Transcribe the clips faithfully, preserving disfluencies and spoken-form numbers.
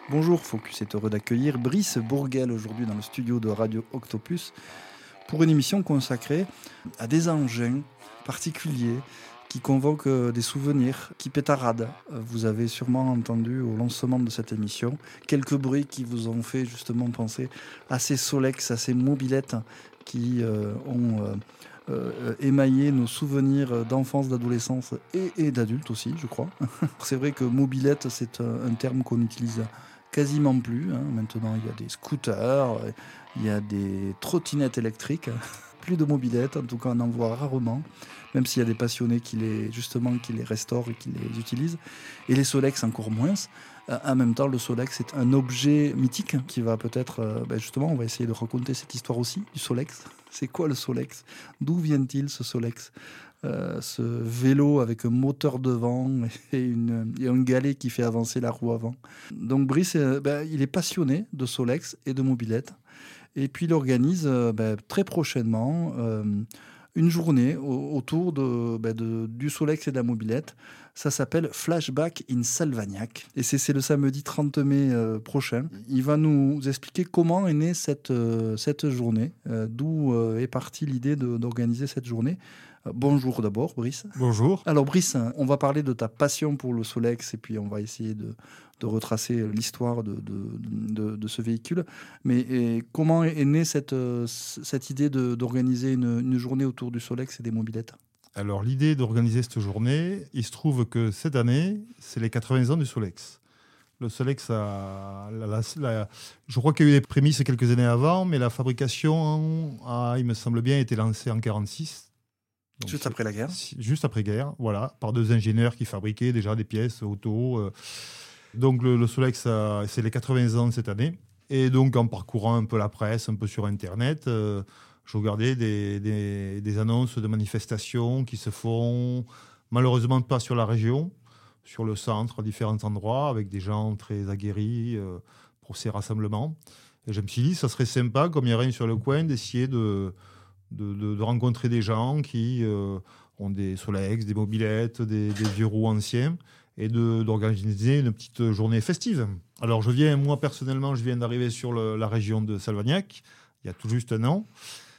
Bonjour, Focus est heureux d'accueillir Brice Bourguel aujourd'hui dans le studio de Radio Octopus pour une émission consacrée à des engins particuliers qui convoquent des souvenirs, qui pétaradent. Vous avez sûrement entendu au lancement de cette émission quelques bruits qui vous ont fait justement penser à ces Solex, à ces mobilettes qui euh, ont euh, euh, émaillé nos souvenirs d'enfance, d'adolescence et, et d'adultes aussi, je crois. C'est vrai que mobilette, c'est un, un terme qu'on utilise quasiment plus. Hein. Maintenant, il y a des scooters, il y a des trottinettes électriques. Plus de mobilettes, en tout cas on en voit rarement, même s'il y a des passionnés qui les, justement, qui les restaurent et qui les utilisent. Et les Solex encore moins. Euh, en même temps, le Solex est un objet mythique qui va peut-être, euh, ben justement, on va essayer de raconter cette histoire aussi du Solex. C'est quoi le Solex? D'où vient-il ce Solex? Euh, ce vélo avec un moteur devant et, une, et un galet qui fait avancer la roue avant. Donc Brice, euh, ben, il est passionné de Solex et de mobilettes. Et puis il organise euh, ben, très prochainement euh, une journée au, autour de, ben, de, du Solex et de la mobilette. Ça s'appelle Flashback in Salvagnac. Et c'est, c'est le samedi trente mai euh, prochain. Il va nous expliquer comment est née cette, euh, cette journée, euh, d'où euh, est partie l'idée de, d'organiser cette journée. Euh, bonjour d'abord, Brice. Bonjour. Alors Brice, on va parler de ta passion pour le Solex et puis on va essayer de, de retracer l'histoire de, de, de, de ce véhicule. Mais et comment est née cette, cette idée de, d'organiser une, une journée autour du Solex et des mobilettes? Alors, l'idée d'organiser cette journée, il se trouve que cette année, c'est les quatre-vingts ans du Solex. Le Solex, a, la, la, la, je crois qu'il y a eu des prémices quelques années avant, mais la fabrication, a, il me semble bien, été lancée en quarante-six. Donc juste après la guerre. Juste après-guerre, voilà, par deux ingénieurs qui fabriquaient déjà des pièces auto. Euh. Donc, le, le Solex, a, c'est les quatre-vingts ans de cette année. Et donc, en parcourant un peu la presse, un peu sur Internet, euh, je regardais des, des, des annonces de manifestations qui se font malheureusement pas sur la région, sur le centre, à différents endroits, avec des gens très aguerris euh, pour ces rassemblements. Et je me suis dit, ça serait sympa, comme il n'y a rien sur le coin, d'essayer de, de, de, de rencontrer des gens qui euh, ont des Solex, des mobilettes, des, des vieux roues anciens, et de, d'organiser une petite journée festive. Alors, je viens, moi, personnellement, je viens d'arriver sur le, la région de Salvagnac, il y a tout juste un an.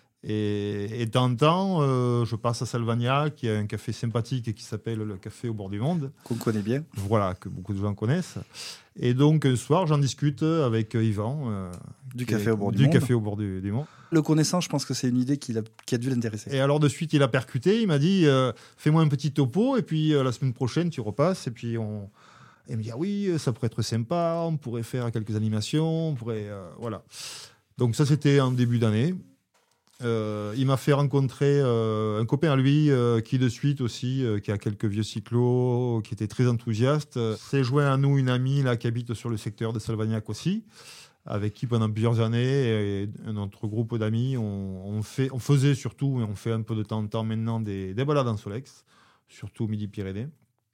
Et, et de temps en temps, euh, je passe à Salvagnac, il y a un café sympathique qui s'appelle le Café au bord du monde. Qu'on connaît bien. Voilà, que beaucoup de gens connaissent. Et donc, un soir, j'en discute avec Yvan. Euh, du Café au bord du, du monde. Café au bord du, du monde. Le connaissant, je pense que c'est une idée qui a, qui a dû l'intéresser. Et alors, de suite, il a percuté. Il m'a dit, euh, fais-moi un petit topo. Et puis, euh, la semaine prochaine, tu repasses. Et puis, on... Et il me dit, ah oui, ça pourrait être sympa. On pourrait faire quelques animations. On pourrait... Euh, voilà. Donc, ça, c'était en début d'année. Euh, il m'a fait rencontrer euh, un copain à lui euh, qui de suite aussi, euh, qui a quelques vieux cyclos, qui était très enthousiaste. Euh, s'est joint à nous une amie là, qui habite sur le secteur de Salvagnac aussi, avec qui pendant plusieurs années, et notre groupe d'amis, on, on, fait, on faisait surtout, et on fait un peu de temps en temps maintenant, des, des balades en Solex, surtout au Midi-Pyrénées.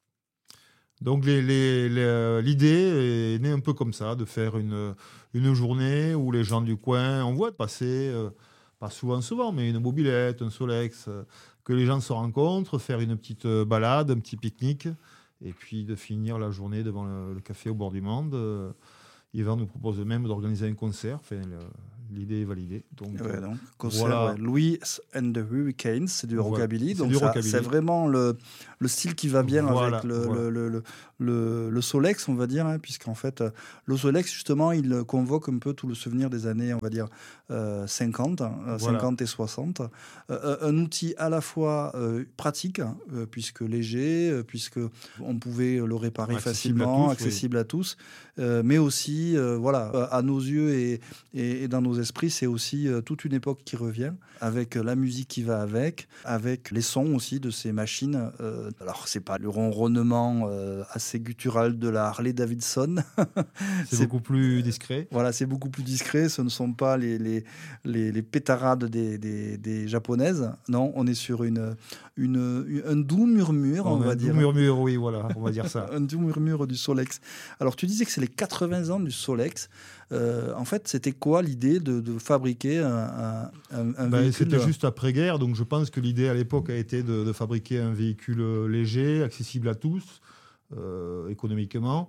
Donc les, les, les, l'idée est née un peu comme ça, de faire une, une journée où les gens du coin, on voit passer... Euh, pas souvent, souvent, mais une mobilette, un Solex, euh, que les gens se rencontrent, faire une petite balade, un petit pique-nique, et puis de finir la journée devant le, le café au bord du monde. Euh, Yvan nous propose même d'organiser un concert. Enfin, le, l'idée est validée. Donc, ouais, donc concert, voilà. ouais. Louis and the Hurricanes, c'est du rockabilly. Voilà, donc c'est, ça, rockabilly. C'est vraiment le, le style qui va bien voilà, avec le, voilà. le, le, le, le, le Solex, on va dire, hein, puisqu'en fait, le Solex, justement, il convoque un peu tout le souvenir des années, on va dire, euh, cinquante, euh, voilà. cinquante et soixante. Euh, un outil à la fois euh, pratique, euh, puisque léger, euh, puisque on pouvait le réparer accessible facilement, à tous, accessible oui. à tous, euh, mais aussi, euh, voilà, à nos yeux et, et, et dans nos esprits, c'est aussi euh, toute une époque qui revient, avec la musique qui va avec, avec les sons aussi de ces machines. Euh, alors, c'est pas le ronronnement euh, assez guttural de la Harley Davidson. c'est, c'est beaucoup plus discret. Voilà, c'est beaucoup plus discret. Ce ne sont pas les, les, les, les pétarades des, des, des japonaises. Non, on est sur une, une, un doux murmure, on, on va un dire. Un doux murmure, oui, voilà, on va dire ça. Un doux murmure du Solex. Alors, tu disais que c'est les quatre-vingts ans du Solex. Euh, en fait, c'était quoi l'idée de, de fabriquer un, un, un ben, véhicule? C'était juste après-guerre, donc je pense que l'idée à l'époque a été de, de fabriquer un véhicule léger, accessible à tous, euh, économiquement,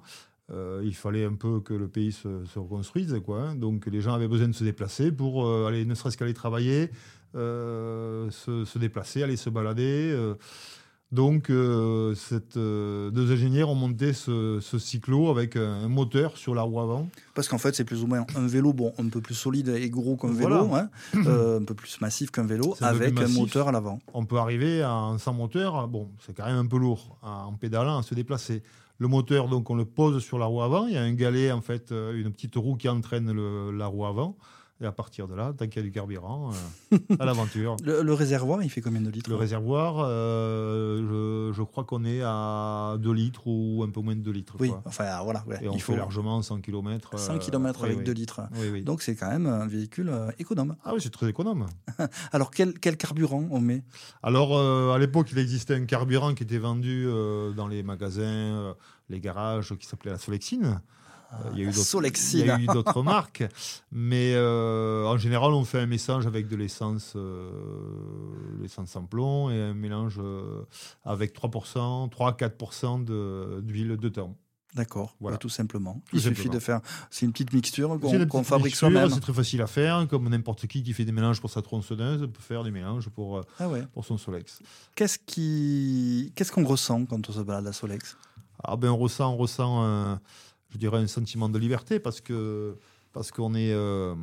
euh, il fallait un peu que le pays se, se reconstruise, quoi, hein. Donc les gens avaient besoin de se déplacer pour euh, aller, ne serait-ce qu'aller travailler, euh, se, se déplacer, aller se balader. Euh, donc euh, cette, euh, deux ingénieurs ont monté ce, ce cyclo avec un, un moteur sur la roue avant. Parce qu'en fait, c'est plus ou moins un vélo, bon, un peu plus solide et gros qu'un Voilà. vélo, hein, euh, un peu plus massif qu'un vélo, C'est un peu avec plus un massif. moteur à l'avant. On peut arriver à, sans moteur, bon, c'est quand même un peu lourd à- en pédalant, à se déplacer. Le moteur, donc, on le pose sur la roue avant. Il y a un galet, en fait, euh, une petite roue qui entraîne le- la roue avant. Et à partir de là, tant qu'il y a du carburant, euh, à l'aventure. Le, le réservoir, il fait combien de litres? Le réservoir, euh, je, je crois qu'on est à deux litres ou un peu moins de deux litres. Oui, Quoi. enfin voilà. Ouais, Et on il faut fait largement cent kilomètres. cent kilomètres avec oui, deux oui. litres. Oui, oui. Donc c'est quand même un véhicule euh, économe. Ah oui, c'est très économe. Alors quel, quel carburant on met? Alors, euh, à l'époque, il existait un carburant qui était vendu euh, dans les magasins, euh, les garages, qui s'appelait la Solexine. Euh, il y a eu La d'autres- Solexine. il y a eu d'autres marques, mais euh, en général, on fait un mélange avec de l'essence, euh, l'essence sans plomb et un mélange euh, avec trois pour cent, trois à quatre pour cent de- d'huile de thon. D'accord, Voilà. ouais, tout simplement. Tout il suffit simplement. de faire. C'est une petite mixture C'est qu'on une qu'on petite fabrique mixture, soi-même. C'est très facile à faire, comme n'importe qui qui fait des mélanges pour sa tronçonneuse peut faire des mélanges pour, euh, Ah ouais. pour son Solex. Qu'est-ce qui, qu'est-ce qu'on ressent quand on se balade à Solex? Ah ben on ressent, on ressent un, je dirais un sentiment de liberté parce que parce qu'on est euh,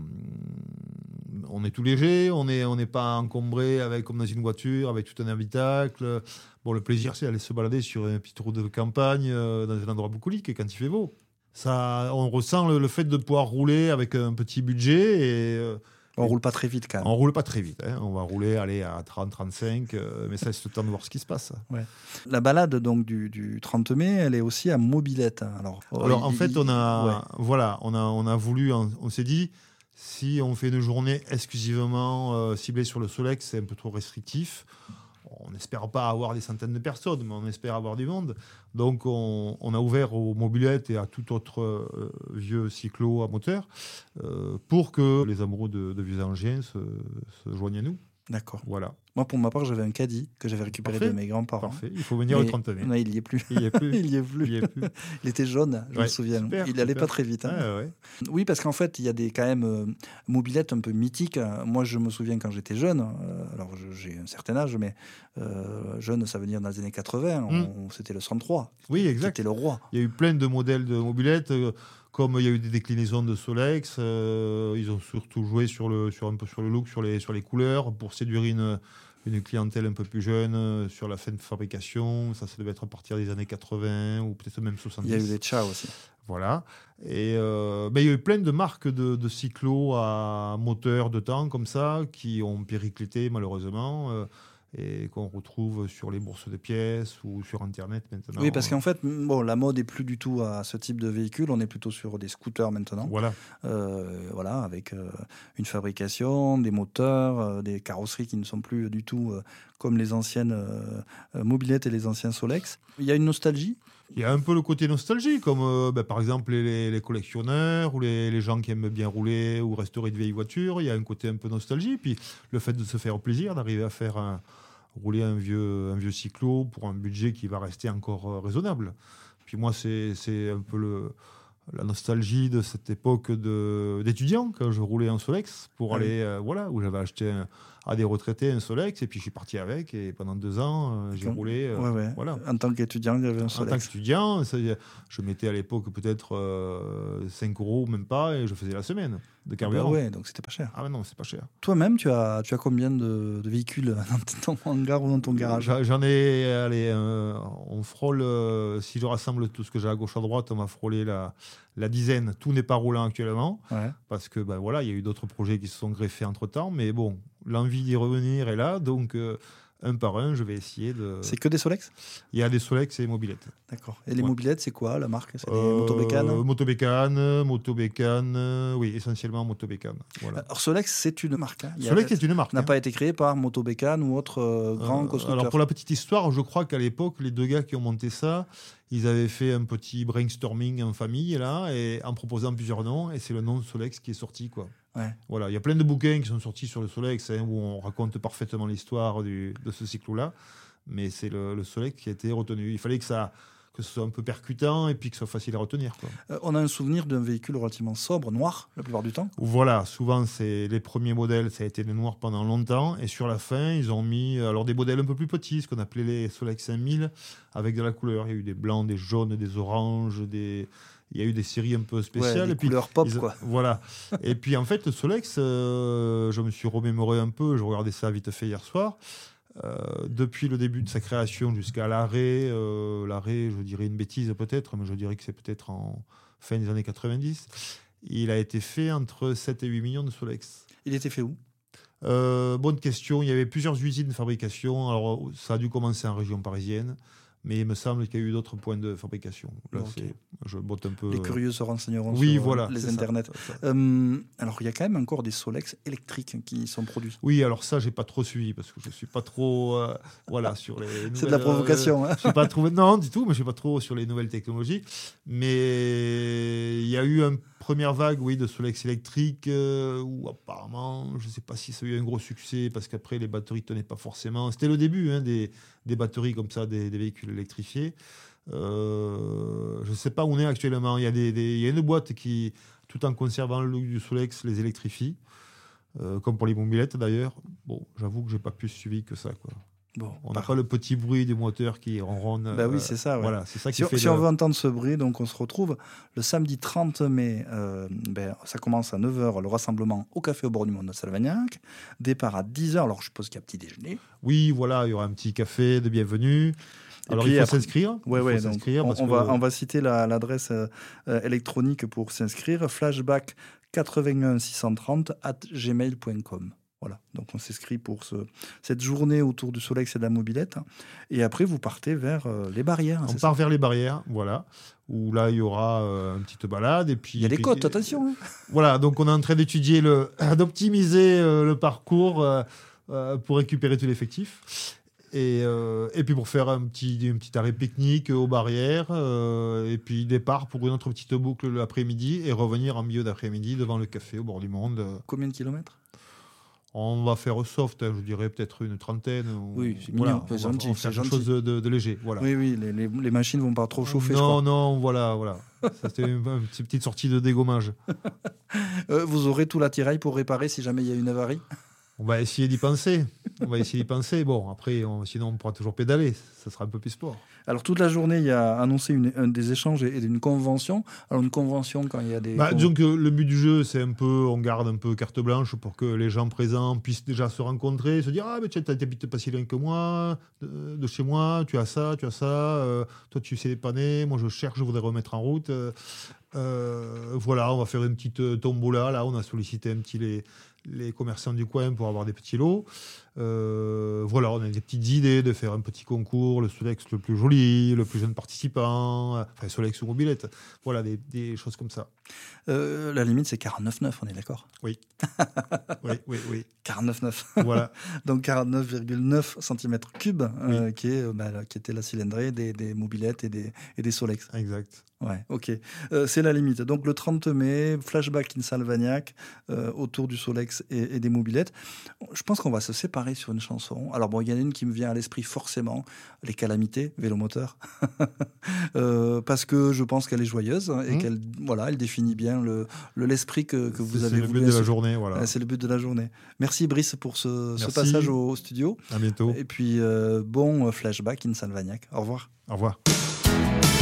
on est tout léger, on est on n'est pas encombré avec comme dans une voiture avec tout un habitacle. Bon, le plaisir c'est d'aller se balader sur une petite route de campagne euh, dans un endroit bucolique quand il fait beau. Ça, on ressent le, le fait de pouvoir rouler avec un petit budget et euh, On roule pas très vite quand même. on roule pas très vite. Hein. On va rouler aller à trente trente-cinq, euh, mais ça c'est le temps de voir ce qui se passe. La balade donc du, du trente mai, elle est aussi à Mobilette. Alors, Alors en il- fait, on a, ouais. voilà, on a, on a voulu, on, on s'est dit, si on fait une journée exclusivement euh, ciblée sur le Solex, c'est un peu trop restrictif. On n'espère pas avoir des centaines de personnes, mais on espère avoir du monde. Donc on, on a ouvert aux mobilettes et à tout autre euh, vieux cyclo à moteur euh, pour que les amoureux de, de vieux engins se, se joignent à nous. D'accord. Voilà, Moi, pour ma part, j'avais un caddie que j'avais récupéré Parfait. de mes grands-parents. parfait. Il faut venir Mais- le trente mai. Non, il y est plus. Il y a plus. il y est plus. Il y a plus. Il était jaune, je me Ouais, souviens. super, il allait super. pas très vite. hein. Ah, ouais. Oui, parce qu'en fait, il y a des quand même euh, mobilettes un peu mythiques. Moi, je me souviens quand j'étais jeune. euh, alors, je- j'ai un certain âge, mais euh, jeune, ça veut dire dans les années quatre-vingts. on- C'était le cent-trois. Oui, Qui exact. était le roi. Il y a eu plein de modèles de mobilettes, euh, comme il y a eu des déclinaisons de Solex. euh, ils ont surtout joué sur le, sur un peu sur le look, sur les, sur les couleurs, pour séduire une, une clientèle un peu plus jeune euh, sur la fin de fabrication. Ça, ça devait être à partir des années quatre-vingts ou peut-être même soixante-dix. Il y a eu les Tcha aussi. Voilà. Et euh, ben, il y a eu plein de marques de, de cyclos à moteur de temps comme ça qui ont périclité malheureusement. euh, et qu'on retrouve sur les bourses de pièces ou sur Internet maintenant. Oui, parce qu'en fait, bon, la mode est plus du tout à ce type de véhicule. On est plutôt sur des scooters maintenant. Voilà. Euh, voilà, avec euh, une fabrication, des moteurs, euh, des carrosseries qui ne sont plus du tout euh, comme les anciennes euh, euh, mobilettes et les anciens Solex. Il y a une nostalgie. Il y a un peu le côté nostalgie, comme euh, ben, par exemple les, les collectionneurs ou les, les gens qui aiment bien rouler ou restaurer de vieilles voitures. Il y a un côté un peu nostalgie. Puis le fait de se faire plaisir, d'arriver à faire un, rouler un vieux, un vieux cyclo pour un budget qui va rester encore euh, raisonnable. Puis moi, c'est, c'est un peu le, la nostalgie de cette époque de, d'étudiant, quand je roulais en Solex, pour Ah oui. aller, euh, voilà, où j'avais acheté un- à des retraités un Solex, et puis je suis parti avec, et pendant deux ans, euh, j'ai Comme- roulé. euh, Ouais, ouais. Voilà. En tant qu'étudiant, il y avait un En tant Solex. qu'étudiant, ça, je mettais à l'époque peut-être euh, cinq euros, même pas, et je faisais la semaine de Ah bah carburant. ouais, donc c'était pas cher. Ah ouais, non, c'est pas cher. Toi-même, tu as, tu as combien de, de véhicules dans ton hangar ou dans ton garage? J'en j'en ai, allez, euh, on frôle, euh, si je rassemble tout ce que j'ai à gauche à droite, on va frôler la, la dizaine. Tout n'est pas roulant actuellement, Ouais. parce que ben, voilà, il y a eu d'autres projets qui se sont greffés entre-temps, mais bon, l'envie d'y revenir est là, donc euh, un par un, je vais essayer de... C'est que des Solex? Il y a des Solex et mobilettes. D'accord. Et les Ouais. mobilettes, c'est quoi la marque? C'est des Euh, motobécanes? Motobécane, motobécane, euh, oui, essentiellement motobécane. Voilà. Alors Solex, c'est une marque. hein. Il y a- Solex est une marque. n'a hein. pas été créé par Motobécane ou autre euh, grand Euh, constructeur. alors pour la petite histoire, je crois qu'à l'époque, les deux gars qui ont monté ça, ils avaient fait un petit brainstorming en famille là, et en proposant plusieurs noms, et c'est le nom de Solex qui est sorti, quoi. Ouais. Voilà, il y a plein de bouquins qui sont sortis sur le Solex hein, où on raconte parfaitement l'histoire du- de ce cyclo-là, mais c'est le, le Solex qui a été retenu. Il fallait que ça, que ce soit un peu percutant et puis que ce soit facile à retenir, quoi. Euh, on a un souvenir d'un véhicule relativement sobre, noir, la plupart du temps. Voilà, souvent, c'est les premiers modèles, ça a été le noir pendant longtemps. Et sur la fin, ils ont mis alors, des modèles un peu plus petits, ce qu'on appelait les Solex cinq mille, avec de la couleur. Il y a eu des blancs, des jaunes, des oranges, des... il y a eu des séries un peu spéciales. Ouais, des et puis, couleurs pop, ils... quoi. Voilà. Et puis, en fait, le Solex, euh, je me suis remémoré un peu, je regardais ça vite fait hier soir. Euh, depuis le début de sa création jusqu'à l'arrêt, euh, l'arrêt, je dirais une bêtise peut-être, mais je dirais que c'est peut-être en fin des années quatre-vingt-dix, il a été fait entre sept et huit millions de Solex. Il était fait où ? euh, Bonne question, il y avait plusieurs usines de fabrication, alors ça a dû commencer en région parisienne, mais il me semble qu'il y a eu d'autres points de fabrication. Là, Okay. c'est, je botte un peu. Les curieux se renseigneront oui, sur voilà, les internets. Ça, ça. Euh, alors, il y a quand même encore des Solex électriques qui sont produits. Oui, alors ça, j'ai pas trop suivi parce que je suis pas trop, euh, voilà, sur les. C'est de la provocation. Euh, hein. je suis pas trop, non, du tout, mais je suis pas trop sur les nouvelles technologies. Mais il y a eu une première vague, oui, de Solex électriques euh, où apparemment, je sais pas si ça a eu un gros succès parce qu'après les batteries tenaient pas forcément. C'était le début hein, des, des batteries comme ça, des, des véhicules électrifiés. Euh, je ne sais pas où on est actuellement. Il y a, des, des, il y a une boîte qui, tout en conservant le look du Solex, les électrifie, euh, comme pour les mobilettes d'ailleurs. Bon, j'avoue que j'ai pas plus suivi que ça, quoi. Bon, on n'a pas le petit bruit du moteur qui ronronne. Bah euh, oui, c'est ça. Ouais. Voilà, c'est ça qui si fait. Si le... on veut entendre ce bruit, donc on se retrouve le samedi trente mai. Euh, ben, ça commence à neuf heures, le rassemblement au Café au bord du monde de Salvagnac. Départ à dix heures. Alors je suppose qu'il y a petit déjeuner. Oui, voilà, il y aura un petit café de bienvenue. Et Alors puis, il faut après, s'inscrire. Ouais, il faut ouais, s'inscrire on, parce on, que... va, on va citer la, l'adresse euh, électronique pour s'inscrire. flashback quatre-vingt-un six cent trente arobase gmail point com. Voilà, donc on s'inscrit pour ce, cette journée autour du Solex et de la mobilette. Et après, vous partez vers euh, les barrières. On part ça vers les barrières, voilà, où là, il y aura euh, une petite balade. Et puis, il y a des puis, côtes, attention. Hein. Voilà, donc on est en train d'étudier, le, d'optimiser euh, le parcours euh, euh, pour récupérer tout l'effectif. Et, euh, et puis pour faire un petit, un petit arrêt pique-nique aux barrières. Euh, et puis départ pour une autre petite boucle l'après-midi et revenir en milieu d'après-midi devant le café au bord du monde. Combien de kilomètres ? On va faire soft, hein, je dirais peut-être une trentaine. Oui, c'est voilà, mignon, c'est gentil. On va faire quelque chose de, de, de léger. Voilà. Oui, oui, les, les, les machines ne vont pas trop chauffer. Non, je crois. non, voilà, voilà. Ça, c'était une, une petite sortie de dégommage. euh, vous aurez tout l'attirail pour réparer si jamais il y a une avarie ? On va essayer d'y penser. On va essayer d'y penser. Bon, après, on, sinon, on pourra toujours pédaler. Ça sera un peu plus sport. Alors, toute la journée, il y a annoncé une, un, des échanges et une convention. Alors, une convention, quand il y a des... Bah, disons que le but du jeu, c'est un peu... On garde un peu carte blanche pour que les gens présents puissent déjà se rencontrer, se dire « Ah, mais tu n'habites pas si loin que moi, de, de chez moi, tu as ça, tu as ça, euh, toi, tu sais dépanner, moi, je cherche, je voudrais remettre en route. Euh, » euh, Voilà, on va faire une petite tombola. Là, on a sollicité un petit... les les commerçants du coin pour avoir des petits lots. Euh, voilà, on a des petites idées de faire un petit concours, le Solex le plus joli, le plus jeune participant, enfin Solex ou mobilette. Voilà, des, des choses comme ça. Euh, la limite, c'est quarante-neuf neuf, on est d'accord ? Oui. oui, oui, oui. quarante-neuf neuf. Voilà. Donc quarante-neuf virgule neuf centimètres cubes, oui. euh, qui, est, bah, qui était la cylindrée des, des mobilettes et des, et des Solex. Exact. Ouais, ok. Euh, c'est la limite. Donc le trente mai, flashback in Salvagnac, euh, autour du Solex et, et des mobilettes. Je pense qu'on va se séparer sur une chanson. Alors bon, il y en a une qui me vient à l'esprit forcément, Les Calamités, Vélomoteur. euh, parce que je pense qu'elle est joyeuse et mmh. qu'elle voilà, elle définit bien le, le, l'esprit que, que vous c'est, avez c'est voulu. C'est le but de la journée, voilà. C'est le but de la journée. Merci Brice pour ce, ce passage au, au studio. À bientôt. Et puis euh, bon flashback in Salvagnac. Au revoir. Au revoir.